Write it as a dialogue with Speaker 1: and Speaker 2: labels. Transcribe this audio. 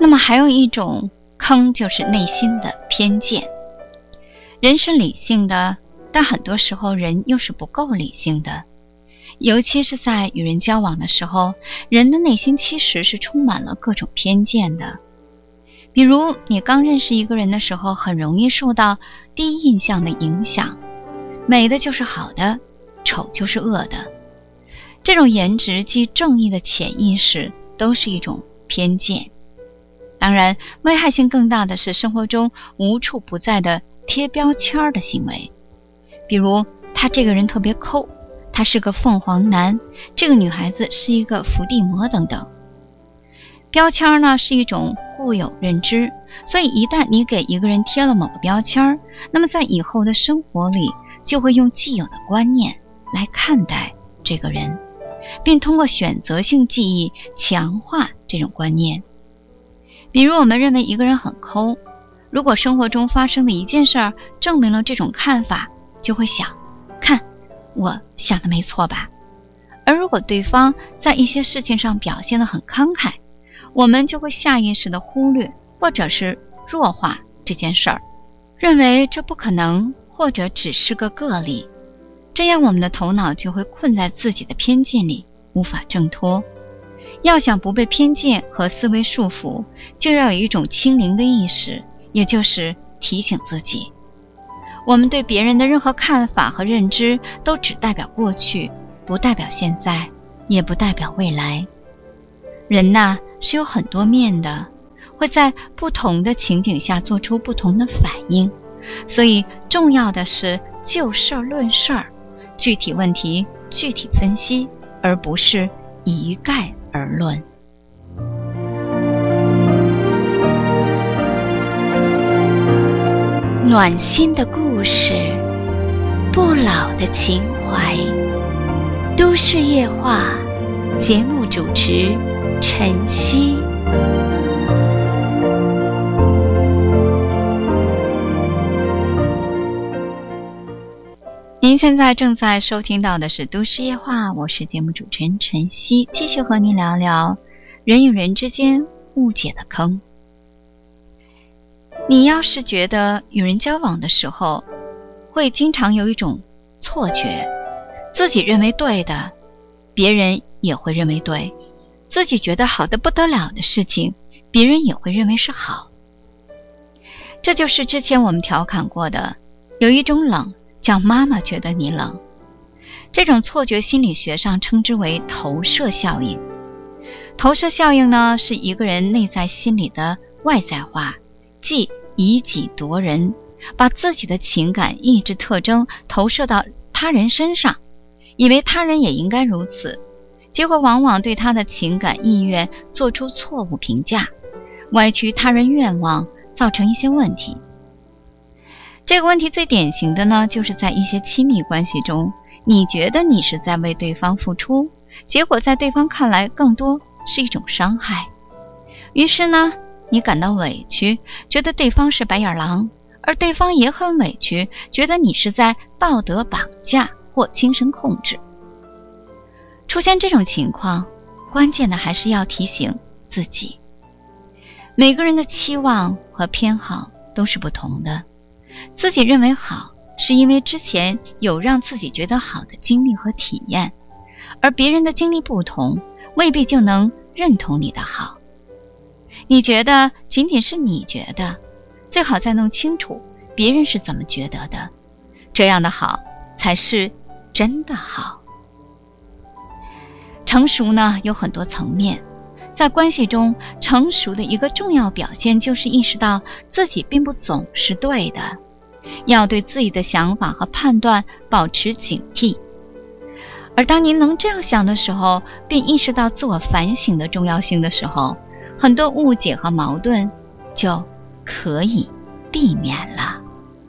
Speaker 1: 那么还有一种坑，就是内心的偏见。人是理性的，但很多时候人又是不够理性的，尤其是在与人交往的时候，人的内心其实是充满了各种偏见的。比如你刚认识一个人的时候，很容易受到第一印象的影响，美的就是好的，丑就是恶的。这种颜值即正义的潜意识都是一种偏见。当然，危害性更大的是生活中无处不在的贴标签的行为。比如他这个人特别抠，他是个凤凰男，这个女孩子是一个伏地魔等等。标签呢是一种固有认知，所以一旦你给一个人贴了某个标签，那么在以后的生活里就会用既有的观念来看待这个人，并通过选择性记忆强化这种观念。比如我们认为一个人很抠，如果生活中发生的一件事证明了这种看法，就会想，看，我想的没错吧？而如果对方在一些事情上表现得很慷慨，我们就会下意识地忽略或者是弱化这件事儿，认为这不可能，或者只是个个例。这样我们的头脑就会困在自己的偏见里，无法挣脱。要想不被偏见和思维束缚，就要有一种清零的意识，也就是提醒自己，我们对别人的任何看法和认知都只代表过去，不代表现在，也不代表未来。人呐，是有很多面的，会在不同的情景下做出不同的反应，所以重要的是就事论事儿，具体问题具体分析，而不是一概而论。暖心的故事，不老的情怀，都市夜话，节目主持晨曦。您现在正在收听到的是都市夜话，我是节目主持人晨曦，继续和您聊聊人与人之间误解的坑。你要是觉得与人交往的时候会经常有一种错觉，自己认为对的别人也会认为对，自己觉得好得不得了的事情别人也会认为是好，这就是之前我们调侃过的，有一种冷叫妈妈觉得你冷。这种错觉心理学上称之为投射效应。投射效应呢，是一个人内在心理的外在化，即以己度人，把自己的情感意志特征投射到他人身上，以为他人也应该如此，结果往往对他的情感意愿做出错误评价，歪曲他人愿望，造成一些问题。这个问题最典型的呢，就是在一些亲密关系中，你觉得你是在为对方付出，结果在对方看来更多是一种伤害。于是呢，你感到委屈，觉得对方是白眼狼，而对方也很委屈，觉得你是在道德绑架或精神控制。出现这种情况，关键的还是要提醒自己，每个人的期望和偏好都是不同的，自己认为好，是因为之前有让自己觉得好的经历和体验，而别人的经历不同，未必就能认同你的好。你觉得仅仅是你觉得，最好再弄清楚别人是怎么觉得的，这样的好才是真的好。成熟呢，有很多层面，在关系中，成熟的一个重要表现就是意识到自己并不总是对的，要对自己的想法和判断保持警惕。而当您能这样想的时候，并意识到自我反省的重要性的时候，很多误解和矛盾就可以避免了。